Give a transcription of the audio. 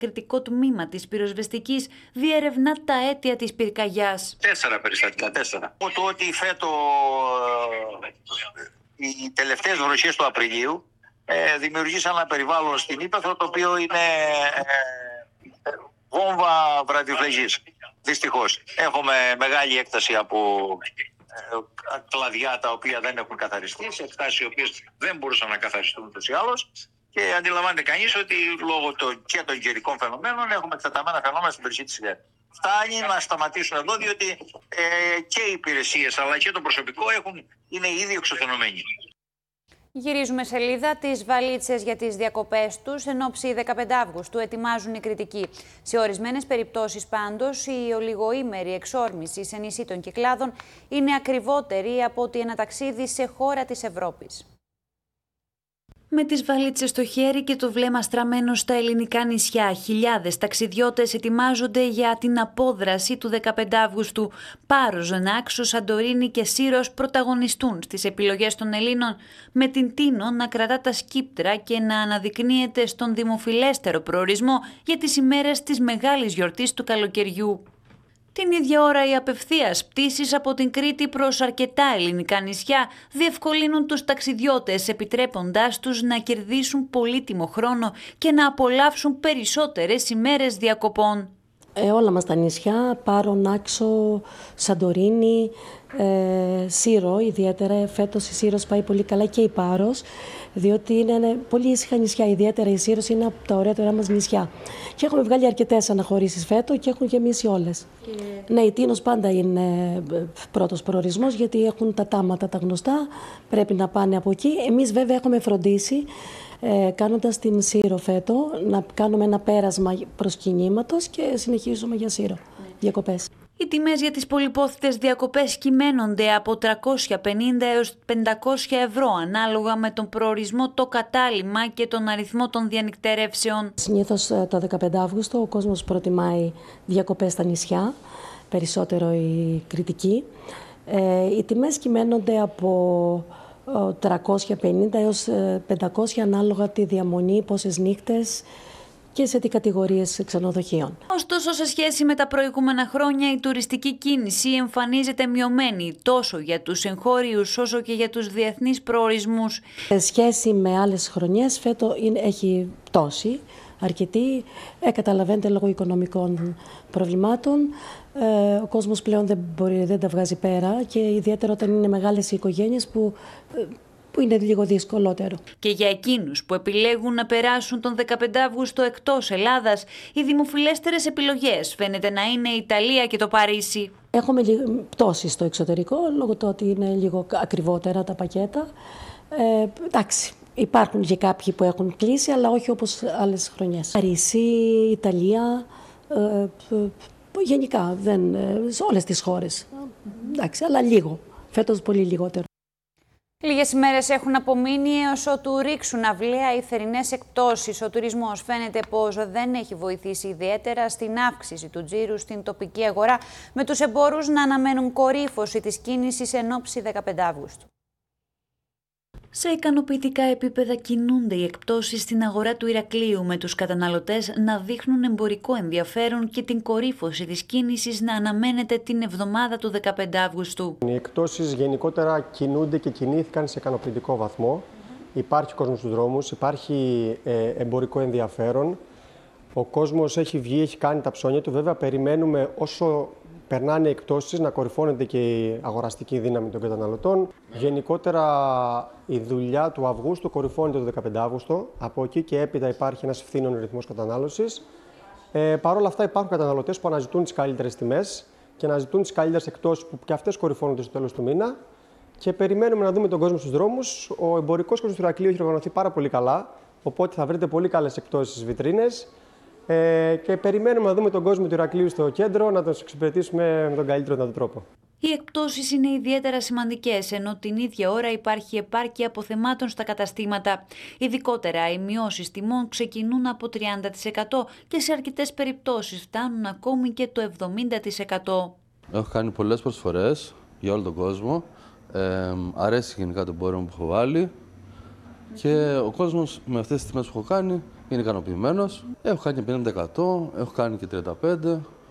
Κριτικό τμήμα της πυροσβεστικής διερευνά τα αίτια της πυρκαγιάς. 4 περιστατικά. Το ότι φέτο οι τελευταίες βροχές του Απριλίου δημιουργήσαν ένα περιβάλλον στην Ύπαιθρο το οποίο είναι βόμβα βραδιοφλεγής. Δυστυχώς. Έχουμε μεγάλη έκταση από κλαδιά τα οποία δεν έχουν καθαριστεί, σε εκτάσεις οι οποίες δεν μπορούσαν να καθαριστούν ούτως ή άλλως. Και αντιλαμβάνεται κανείς ότι λόγω και των καιρικών φαινομένων έχουμε εκτεταμένα φαινόμενα στην περιοχή της ΙΔΕ. Φτάνει να σταματήσουν εδώ, διότι και οι υπηρεσίες αλλά και το προσωπικό είναι ήδη εξουθενωμένοι. Γυρίζουμε σελίδα. Τις βαλίτσες για τις διακοπές τους εν ώψη 15 Αυγούστου ετοιμάζουν οι κριτικοί. Σε ορισμένες περιπτώσεις πάντως η ολιγοήμερη εξόρμηση σε νησί των Κυκλάδων είναι ακριβότερη από ότι ένα ταξίδι σε χώρα της Ευρώπης. Με τις βαλίτσες στο χέρι και το βλέμμα στραμμένο στα ελληνικά νησιά, χιλιάδες ταξιδιώτες ετοιμάζονται για την απόδραση του 15 Αυγούστου. Πάρος, Νάξος, Σαντορίνη και Σύρος πρωταγωνιστούν στις επιλογές των Ελλήνων, με την Τίνο να κρατά τα σκύπτρα και να αναδεικνύεται στον δημοφιλέστερο προορισμό για τις ημέρες της μεγάλης γιορτής του καλοκαιριού. Την ίδια ώρα οι απευθείας πτήσεις από την Κρήτη προς αρκετά ελληνικά νησιά διευκολύνουν τους ταξιδιώτες, επιτρέποντάς τους να κερδίσουν πολύτιμο χρόνο και να απολαύσουν περισσότερες ημέρες διακοπών. Όλα μας τα νησιά, Πάρο, Νάξο, Σαντορίνη, Σύρο, ιδιαίτερα φέτος η Σύρος πάει πολύ καλά και η Πάρος, διότι είναι πολύ ήσυχα νησιά, ιδιαίτερα η Σύρος είναι από τα ωραίτερα μας νησιά. Και έχουμε βγάλει αρκετές αναχωρήσεις φέτος και έχουν γεμίσει όλες. Ναι, η Τίνος πάντα είναι πρώτος προορισμός, γιατί έχουν τα τάματα τα γνωστά, πρέπει να πάνε από εκεί. Εμείς βέβαια έχουμε φροντίσει, κάνοντας την Σύρο φέτο, να κάνουμε ένα πέρασμα προς κινήματος και συνεχίζουμε για Σύρο, διακοπές. Οι τιμές για τις πολυπόθητες διακοπές κυμαίνονται από 350 έως 500 ευρώ ανάλογα με τον προορισμό, το κατάλημα και τον αριθμό των διανυκτερεύσεων. Συνήθως το 15 Αύγουστο ο κόσμος προτιμάει διακοπές στα νησιά, περισσότερο η Κρητική. Οι τιμές κυμαίνονται από 350 έως 500 ανάλογα τη διαμονή, πόσες νύχτες και σε τι κατηγορίες ξενοδοχείων. Ωστόσο, σε σχέση με τα προηγούμενα χρόνια, η τουριστική κίνηση εμφανίζεται μειωμένη τόσο για τους εγχώριους όσο και για τους διεθνείς προορισμούς. Σε σχέση με άλλες χρονιές, φέτος έχει πτώση αρκετή. Καταλαβαίνετε, λόγω οικονομικών προβλημάτων. Ο κόσμος πλέον δεν τα βγάζει πέρα και ιδιαίτερα όταν είναι μεγάλες οι οικογένειες που είναι λίγο δυσκολότερο. Και για εκείνους που επιλέγουν να περάσουν τον 15 Αύγουστο εκτός Ελλάδας, οι δημοφιλέστερες επιλογές φαίνεται να είναι η Ιταλία και το Παρίσι. Έχουμε πτώση στο εξωτερικό, λόγω του ότι είναι λίγο ακριβότερα τα πακέτα. Εντάξει, υπάρχουν και κάποιοι που έχουν κλείσει, αλλά όχι όπως άλλες χρονιές. Παρίσι, Ιταλία, γενικά, σε όλες τις χώρες. Εντάξει, αλλά λίγο. Φέτος πολύ λιγότερο. Λίγες ημέρες έχουν απομείνει έως ότου ρίξουν αυλαία οι θερινές εκπτώσεις. Ο τουρισμός φαίνεται πως δεν έχει βοηθήσει ιδιαίτερα στην αύξηση του τζίρου στην τοπική αγορά, με τους εμπόρους να αναμένουν κορύφωση της κίνησης εν ώψη 15 Αυγούστου. Σε ικανοποιητικά επίπεδα κινούνται οι εκπτώσεις στην αγορά του Ηρακλείου, με τους καταναλωτές να δείχνουν εμπορικό ενδιαφέρον και την κορύφωση της κίνησης να αναμένεται την εβδομάδα του 15 Αυγούστου. Οι εκπτώσεις γενικότερα κινούνται και κινήθηκαν σε ικανοποιητικό βαθμό. Υπάρχει κόσμος στους δρόμους, υπάρχει εμπορικό ενδιαφέρον. Ο κόσμος έχει βγει, έχει κάνει τα ψώνια του. Βέβαια, περιμένουμε όσο περνάνε οι εκπτώσεις να κορυφώνεται και η αγοραστική δύναμη των καταναλωτών. Γενικότερα η δουλειά του Αυγούστου κορυφώνεται το 15 Αύγουστο. Από εκεί και έπειτα υπάρχει ένας ευθύνων ρυθμός κατανάλωσης. Παρ' όλα αυτά υπάρχουν καταναλωτές που αναζητούν τις καλύτερες τιμές και αναζητούν τις καλύτερες εκπτώσεις που και αυτές κορυφώνονται στο τέλος του μήνα. Και περιμένουμε να δούμε τον κόσμο στους δρόμους. Ο εμπορικός κόσμος του Ηρακλείου έχει οργανωθεί πάρα πολύ καλά, οπότε θα βρείτε πολύ καλές εκπτώσεις στις βιτρίνες. Και περιμένουμε να δούμε τον κόσμο του Ηρακλείου στο κέντρο, να τον εξυπηρετήσουμε με τον καλύτερο δυνατό τρόπο. Οι εκπτώσεις είναι ιδιαίτερα σημαντικές, ενώ την ίδια ώρα υπάρχει επάρκεια αποθεμάτων στα καταστήματα. Ειδικότερα, οι μειώσεις τιμών ξεκινούν από 30% και σε αρκετές περιπτώσεις φτάνουν ακόμη και το 70%. Έχω κάνει πολλές προσφορές για όλο τον κόσμο. Αρέσει γενικά το εμπόριο που έχω βάλει και ο κόσμος με αυτές τις τιμές που έχω κάνει είναι ικανοποιημένος. Έχω κάνει και 50%, έχω κάνει και 35%.